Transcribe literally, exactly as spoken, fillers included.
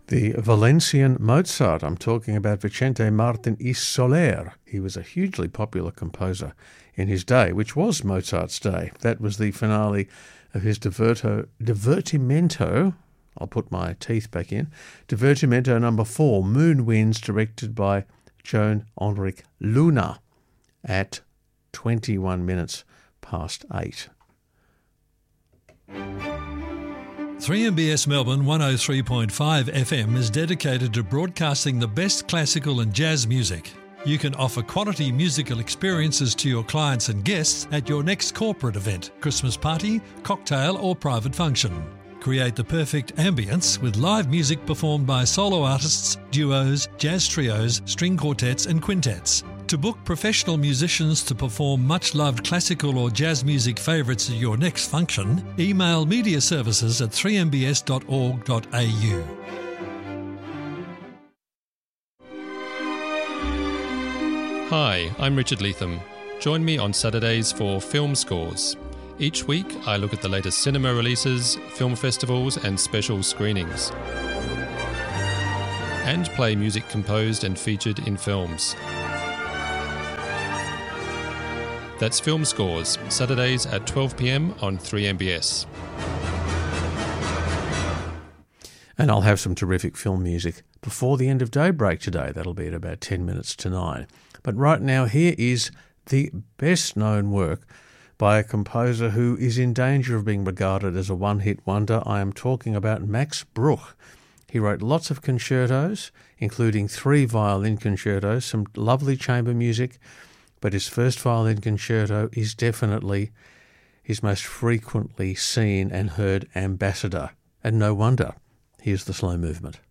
The Valencian Mozart. I'm talking about Vicente Martín y Soler. He was a hugely popular composer in his day, which was Mozart's day. That was the finale of his Diverto, Divertimento. I'll put my teeth back in. Divertimento number four, Moon Winds, directed by Joan Enrique Luna at twenty-one minutes past eight. three M B S Melbourne one oh three point five F M is dedicated to broadcasting the best classical and jazz music. You can offer quality musical experiences to your clients and guests at your next corporate event, Christmas party, cocktail or private function. Create the perfect ambience with live music performed by solo artists, duos, jazz trios, string quartets and quintets. To book professional musicians to perform much-loved classical or jazz music favourites at your next function, email media services at three m b s dot org dot a u. Hi, I'm Richard Leatham. Join me on Saturdays for Film Scores. Each week, I look at the latest cinema releases, film festivals and special screenings. And play music composed and featured in films. That's Film Scores, Saturdays at twelve p m on three M B S. And I'll have some terrific film music before the end of daybreak today. That'll be at about ten minutes to nine. But right now, here is the best-known work by a composer who is in danger of being regarded as a one-hit wonder. I am talking about Max Bruch. He wrote lots of concertos, including three violin concertos, some lovely chamber music, but his first violin concerto is definitely his most frequently seen and heard ambassador. And no wonder. Here's the slow movement.